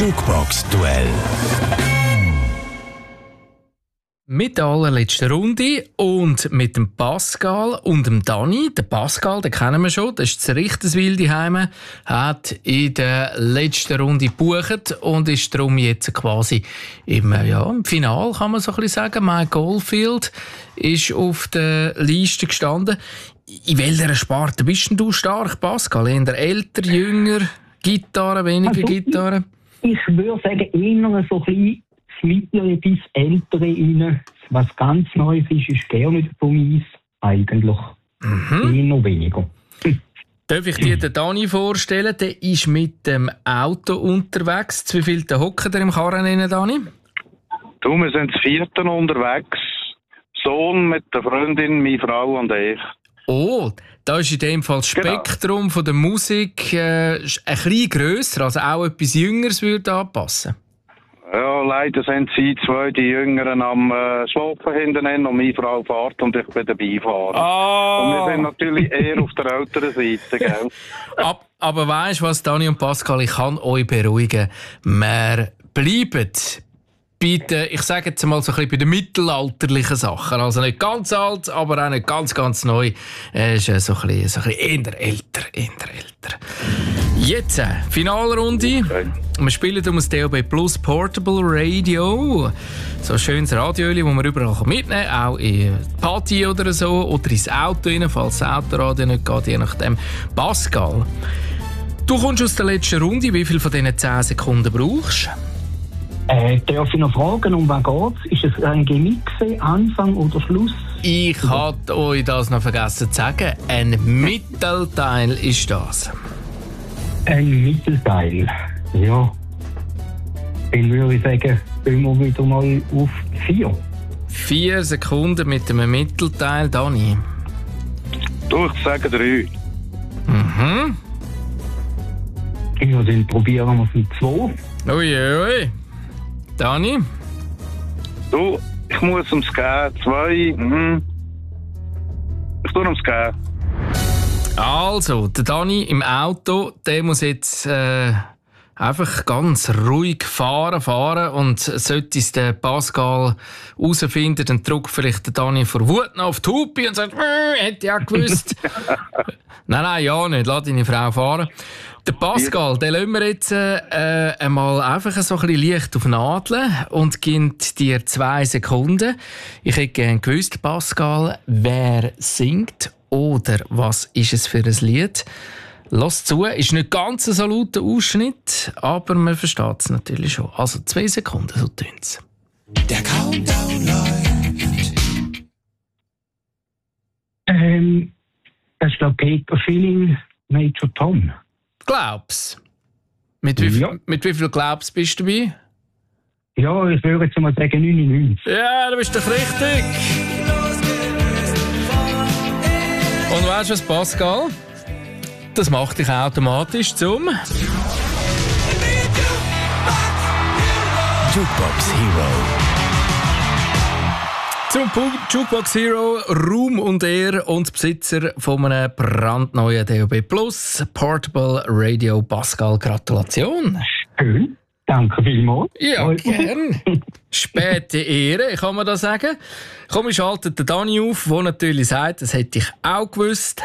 Jukebox-Duell. Mit der allerletzten Runde und mit dem Pascal und dem Dani. Der Pascal, den kennen wir schon, das ist das Richterswil daheim, hat in der letzten Runde gebucht und ist darum jetzt quasi im Finale, kann man so ein bisschen sagen. Mike Oldfield ist auf der Liste gestanden. In welcher Sparte bist denn du stark, Pascal? Eher älter, jünger, Gitarre, weniger Gitarre? Ich würde sagen, eher so ein bisschen mittlere bis ältere rein. Was ganz Neues ist gerne von uns eigentlich. Eher weniger. Darf ich dir den Dani vorstellen? Der ist mit dem Auto unterwegs. Zu wie viel hocken der im Karren rein, Dani? Du, wir sind das 4. unterwegs. Sohn mit der Freundin, meine Frau und ich. Oh, da ist in dem Fall das Spektrum von der Musik ein bisschen grösser, also auch etwas Jüngeres würde anpassen. Ja, leider sind sie zwei, die Jüngeren, am Schlafen hinten und meine Frau fährt und ich bin der Beifahrer. Und wir sind natürlich eher auf der älteren Seite, gell? Aber weisst du was, Dani und Pascal, ich kann euch beruhigen. Wir bleiben bitte, ich sage jetzt mal so ein bisschen bei den mittelalterlichen Sachen. Also nicht ganz alt, aber auch nicht ganz, ganz neu. Ist so ein bisschen eher älter. Jetzt, Finalrunde. Okay. Wir spielen um das DAB Plus Portable Radio. So ein schönes Radio, das man überall mitnehmen kann. Auch in Party oder so. Oder ins Auto rein, falls das Autoradio nicht geht, je nachdem. Pascal, du kommst aus der letzten Runde. Wie viel von diesen 10 Sekunden brauchst du? Darf ich noch fragen, um was geht's? Ist es ein Gimmick, Anfang oder Schluss? Ich hatte euch das noch vergessen zu sagen. Ein Mittelteil ist das. Ein Mittelteil, ja. Dann würde ich sagen, gehen wir wieder mal auf 4. 4 Sekunden mit einem Mittelteil, Dani. Du, ich sage 3. Ja, dann probieren wir es mit 2. Ui. Dani? Du, ich muss ums Gehen. 2. Ich tue ums Gehen. Also, der Dani im Auto, der muss jetzt einfach ganz ruhig fahren und sollte es der Pascal herausfinden, dann drückt vielleicht der Dani vor Wut noch auf die Hupe und sagt, hätte ich auch gewusst. Nein, ja nicht, lass deine Frau fahren. Der Pascal, den lassen wir jetzt einmal einfach so ein bisschen leicht auf Nadeln und gibt dir 2 Sekunden. Ich hätte gerne gewusst, Pascal, wer singt oder was ist es für ein Lied? Lass zu, ist nicht ganz so lauter Ausschnitt, aber man versteht es natürlich schon. Also 2 Sekunden, so tönt's. Der Countdown läuft. Das ist der Peter Schilling, Major Tom. Glaub's. Mit wie viel Glaub's bist du dabei? Ja, ich würde jetzt mal sagen 99. Ja, du bist doch richtig. Und weißt du was, Pascal? Das macht dich automatisch zum Jukebox Hero. Zum Jukebox Hero, Ruhm und Ehre und Besitzer von einem brandneuen DAB Plus Portable Radio. Pascal, Gratulation. Schön, danke vielmals. Ja, gern. Späte Ehre, kann man da sagen. Komm, ich schalte den Dani auf, der natürlich sagt, das hätte ich auch gewusst.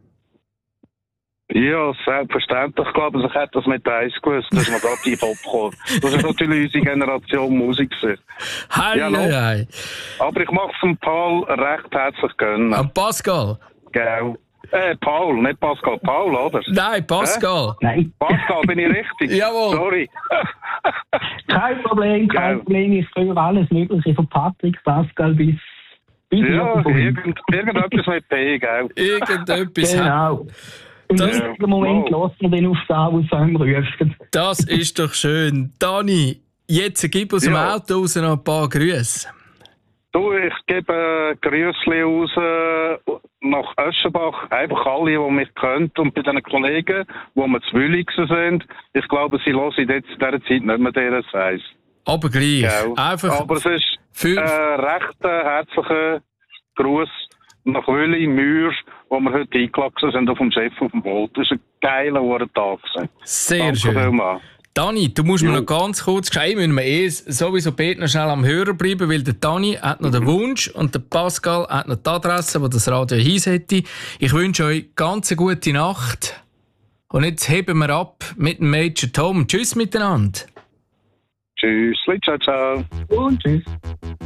Ja, selbstverständlich. Ich glaube, ich hätte das mit 1 gewusst, dass man da tief abkommt. Das ist natürlich unsere Generation Musik. Hei. Aber ich mache es dem Paul recht herzlich gönnen. An Pascal? Genau. Paul, nicht Pascal. Paul, oder? Nein, Pascal. Nein. Pascal, bin ich richtig? Jawohl. Sorry. Kein Problem. Ich höre alles Mögliche von Patrick, Pascal bis ja, irgendetwas mit P, gell? Irgendetwas. Genau. Im richtigen Moment lassen wir den auf das was wir rufen. Das ist doch schön. Dani, jetzt gib aus dem Auto raus noch ein paar Grüße. Du, ich gebe Grüßli raus nach Öschenbach. Einfach alle, die mich kennen. Und bei den Kollegen, die wir zu Wülligsen sind. Ich glaube, sie hören jetzt in dieser Zeit nicht mehr DRS 1. Aber gleich. Genau. Einfach aber es ist recht herzlicher Gruß nach Wülli, Mühr, wo wir heute eingeladen sind auf dem Chef auf dem Boot. Das war ein geiler Tag. Sehr Danke schön. Vielmals. Dani, du musst mir noch ganz kurz schreiben, müssen wir sowieso beide noch schnell am Hörer bleiben, weil der Dani hat noch den Wunsch und der Pascal hat noch die Adresse, wo das Radio Hies hätte. Ich wünsche euch ganz eine gute Nacht. Und jetzt heben wir ab mit dem Major Tom. Tschüss miteinander. Tschüss, ciao, ciao. Und tschüss.